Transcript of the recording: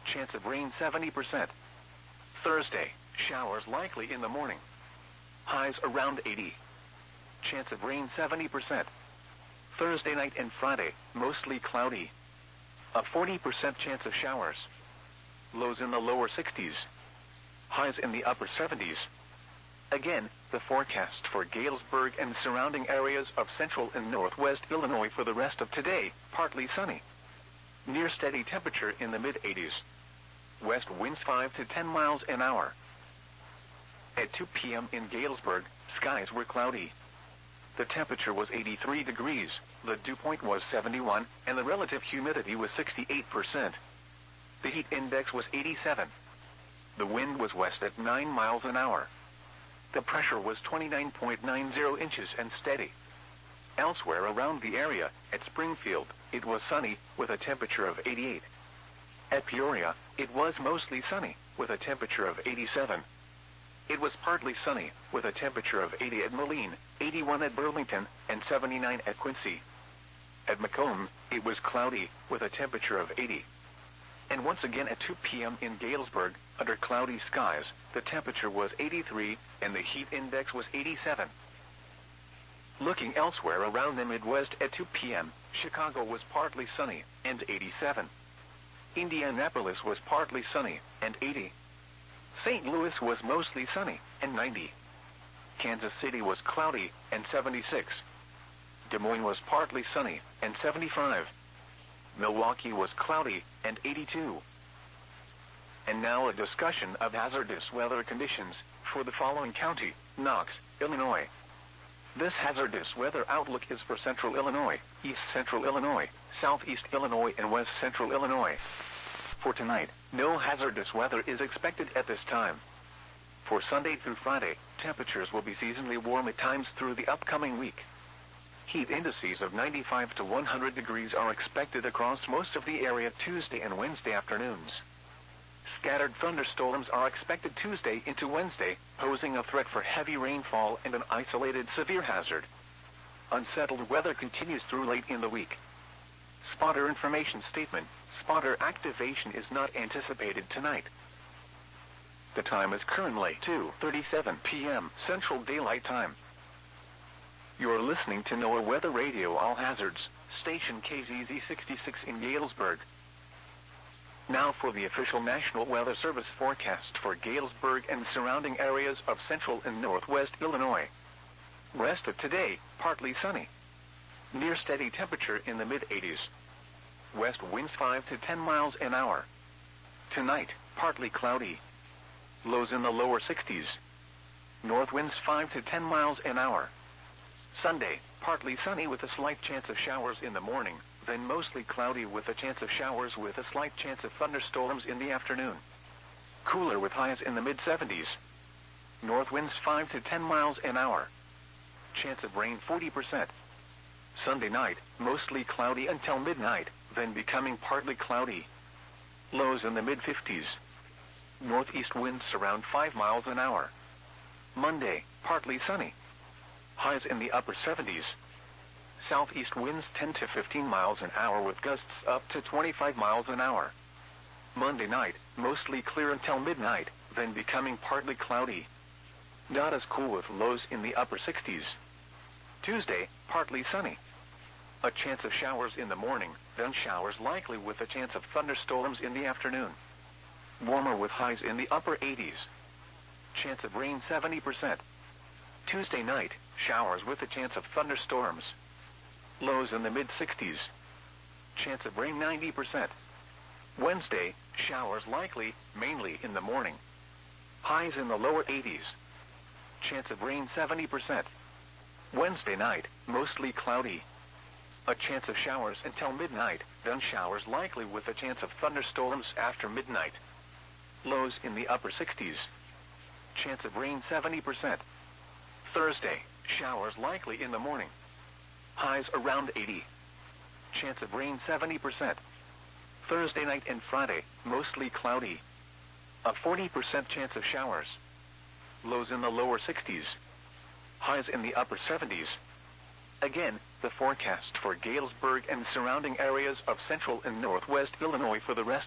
Chance of rain 70%. Thursday, showers likely in the morning. Highs around 80. Chance of rain 70%. Thursday night and Friday, mostly cloudy. A 40% chance of showers. Lows in the lower 60s. Highs in the upper 70s. Again, the forecast for Galesburg and surrounding areas of central and northwest Illinois for the rest of today, partly sunny. Near steady temperature in the mid-80s. West winds 5 to 10 miles an hour. At 2 p.m. in Galesburg, skies were cloudy. The temperature was 83 degrees, the dew point was 71, and the relative humidity was 68%. The heat index was 87. The wind was west at 9 miles an hour. The pressure was 29.90 inches and steady. Elsewhere around the area, at Springfield, it was sunny, with a temperature of 88. At Peoria, it was mostly sunny, with a temperature of 87. It was partly sunny, with a temperature of 80 at Moline, 81 at Burlington, and 79 at Quincy. At Macomb, it was cloudy, with a temperature of 80. And once again at 2 p.m. in Galesburg, under cloudy skies, the temperature was 83, and the heat index was 87. Looking elsewhere around the Midwest at 2 p.m., Chicago was partly sunny, and 87. Indianapolis was partly sunny, and 80. St. Louis was mostly sunny, and 90. Kansas City was cloudy, and 76. Des Moines was partly sunny, and 75. Milwaukee was cloudy, and 82. And now a discussion of hazardous weather conditions for the following county, Knox, Illinois. This hazardous weather outlook is for central Illinois, east central Illinois, southeast Illinois, and west central Illinois. For tonight, no hazardous weather is expected at this time. For Sunday through Friday, temperatures will be seasonally warm at times through the upcoming week. Heat indices of 95 to 100 degrees are expected across most of the area Tuesday and Wednesday afternoons. Scattered thunderstorms are expected Tuesday into Wednesday, posing a threat for heavy rainfall and an isolated severe hazard. Unsettled weather continues through late in the week. Spotter information statement. Spotter activation is not anticipated tonight. The time is currently 2:37 p.m. Central Daylight Time. You're listening to NOAA Weather Radio All Hazards, station KZZ 66 in Galesburg. Now for the official National Weather Service forecast for Galesburg and surrounding areas of central and northwest Illinois. Rest of today, partly sunny. Near steady temperature in the mid-80s. West winds 5 to 10 miles an hour. Tonight, partly cloudy. Lows in the lower 60s. North winds 5 to 10 miles an hour. Sunday, partly sunny with a slight chance of showers in the morning, then mostly cloudy with a chance of showers with a slight chance of thunderstorms in the afternoon. Cooler with highs in the mid-70s. North winds 5 to 10 miles an hour. Chance of rain 40%. Sunday night, mostly cloudy until midnight, then becoming partly cloudy. Lows in the mid-50s. Northeast winds around 5 miles an hour. Monday, partly sunny. Highs in the upper 70s. Southeast winds 10 to 15 miles an hour with gusts up to 25 miles an hour. Monday night, mostly clear until midnight, then becoming partly cloudy. Not as cool with lows in the upper 60s. Tuesday, partly sunny. A chance of showers in the morning, then showers likely with a chance of thunderstorms in the afternoon. Warmer with highs in the upper 80s. Chance of rain 70%. Tuesday night, showers with a chance of thunderstorms. Lows in the mid-60s. Chance of rain 90%. Wednesday, showers likely, mainly in the morning. Highs in the lower 80s. Chance of rain 70%. Wednesday night, mostly cloudy. A chance of showers until midnight, then showers likely with a chance of thunderstorms after midnight. Lows in the upper 60s. Chance of rain 70%. Thursday, showers likely in the morning. Highs around 80. Chance of rain 70%. Thursday night and Friday, mostly cloudy. A 40% chance of showers. Lows in the lower 60s. Highs in the upper 70s. Again, the forecast for Galesburg and surrounding areas of central and northwest Illinois for the rest